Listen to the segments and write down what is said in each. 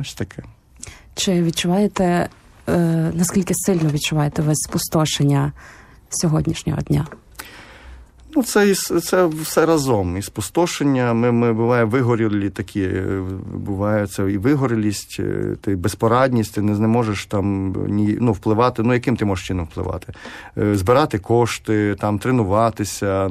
Ось таке. Чи відчуваєте, наскільки сильно відчуваєте ви спустошення сьогоднішнього дня? Ну, це все разом. І спустошення, ми буває вигорілі такі, буває це і вигорілість, ти безпорадність, ти не можеш там впливати, яким ти можеш чином впливати? Збирати кошти, там, тренуватися,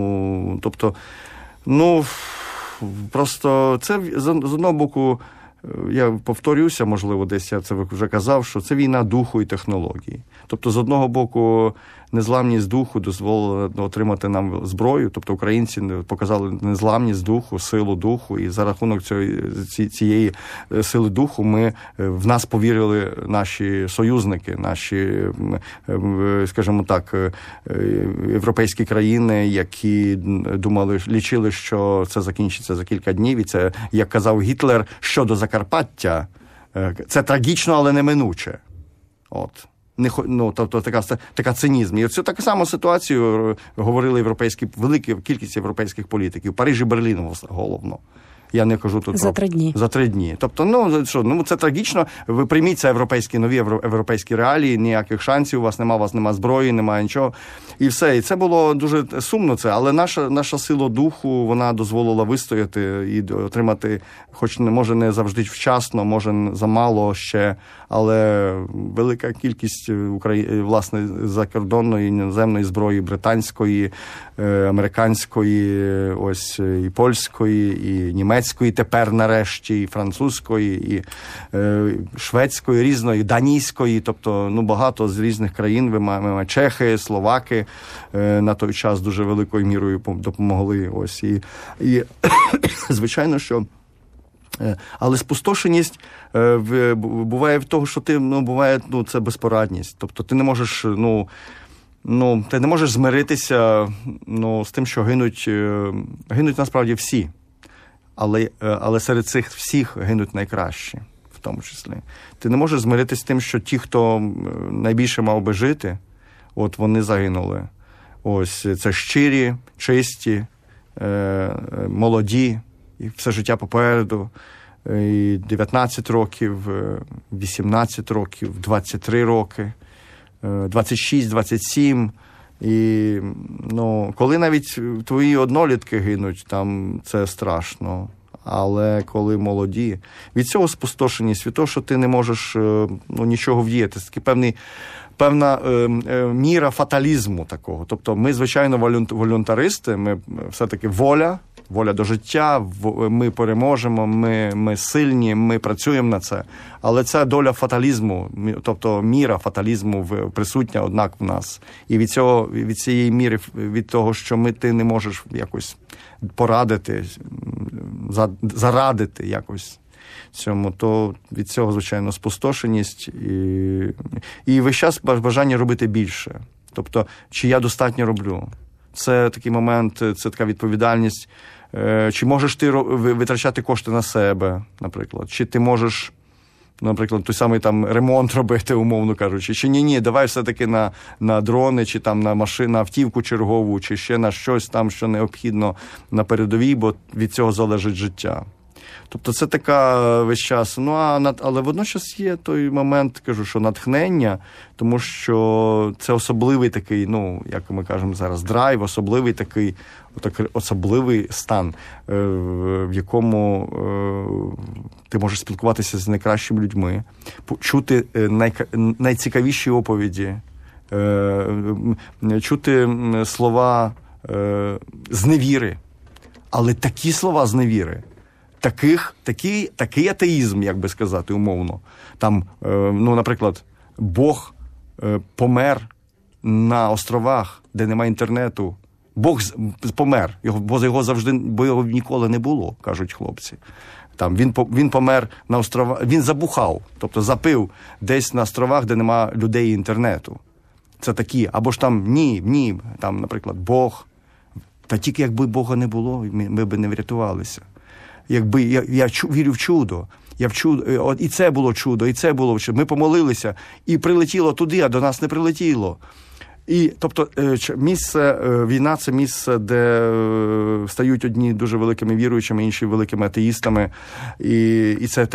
просто це, з одного боку, я повторюся, можливо, десь я це вже казав, що це війна духу і технології. Тобто, з одного боку, незламність духу дозволила отримати нам зброю, тобто українці показали незламність духу, силу духу, і за рахунок цієї сили духу в нас повірили наші союзники, наші, скажімо так, європейські країни, які лічили, що це закінчиться за кілька днів, і це, як казав Гітлер, щодо Закарпаття, це трагічно, але неминуче. От. Тобто така цинізм. І оцю таку саму ситуацію говорили велика кількість європейських політиків. Париж і Берлін головно. Я не кажу тут за 3 дні. За 3 дні. Тобто, це трагічно. Ви прийміть це нові європейські реалії, ніяких шансів, у вас нема зброї, немає нічого. І все. І це було дуже сумно це, але наша сила духу, вона дозволила вистояти і отримати, хоч може не завжди вчасно, може замало ще, але велика кількість власне закордонної іноземної зброї, британської, американської, ось і польської, і німецької тепер нарешті, і французької, і шведської, різної, данійської, тобто багато з різних країн, ви маєте чехи, словаки на той час дуже великою мірою допомогли. Ось і звичайно, що але спустошеність буває в того, що це безпорадність. Тобто ти не можеш, ти не можеш змиритися з тим, що гинуть насправді всі. Але серед цих всіх гинуть найкращі, в тому числі. Ти не можеш змиритися з тим, що ті, хто найбільше мав би жити, от вони загинули. Ось це щирі, чисті, молоді, і все життя попереду, і 19 років, 18 років, 23 роки, 26, 27. І, коли навіть твої однолітки гинуть, там це страшно. Але коли молоді, від цього спустошеність, від того, що ти не можеш нічого вдіяти, це певна міра фаталізму такого. Тобто ми, звичайно, волюнтаристи, ми все-таки воля до життя, ми переможемо, ми сильні, ми працюємо на це. Але це доля фаталізму, тобто міра фаталізму присутня, однак, в нас. І від цієї міри, від того, що ти не можеш якось порадити, зарадити якось цьому, то від цього, звичайно, спустошеність і весь час бажання робити більше. Тобто, чи я достатньо роблю? Це такий момент, це така відповідальність. Чи можеш ти витрачати кошти на себе, наприклад? Чи ти можеш, наприклад, той самий там ремонт робити, умовно кажучи? Чи ні, давай все-таки на дрони, чи там на машину, автівку чергову, чи ще на щось там, що необхідно на передовій, бо від цього залежить життя. Тобто це така весь час. Але водночас є той момент, кажу, що натхнення, тому що це особливий такий, як ми кажемо зараз, драйв, особливий стан, в якому ти можеш спілкуватися з найкращими людьми, чути найцікавіші оповіді, чути слова зневіри, але такі слова зневіри, такий атеїзм, як би сказати, умовно. Там, наприклад, Бог помер на островах, де немає інтернету. Бог помер, бо його ніколи не було, кажуть хлопці. Там він помер на островах, він забухав, тобто запив десь на островах, де нема людей і інтернету. Це такі, або ж там ні, там, наприклад, Бог. Та тільки якби Бога не було, ми б не врятувалися. Якби я вірю в чудо. І це було чудо, і це було чудо. Ми помолилися, і прилетіло туди, а до нас не прилетіло. І, тобто, війна – це місце, де стають одні дуже великими віруючими, інші великими атеїстами. І це